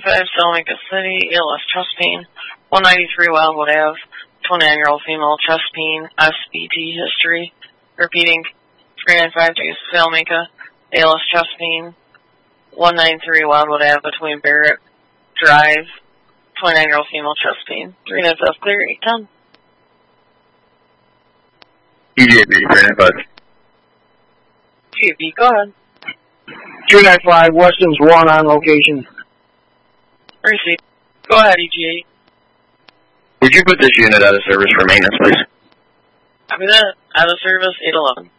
395 Salamanca City, ALS chest pain. 193 Wildwood Ave, 29-year-old female, chest pain, SBT history. Repeating, 395 days Salamanca, ALS chest pain. 193 Wildwood Ave between Barrett Drive, 29-year-old female, chest pain. 395 clear, 810. EJB 395. GP, go ahead. 295 Weston's 1 on location. Receipt. Go ahead, EG8. Would you put this unit out of service for maintenance, please? Copy that. Out of service, 811.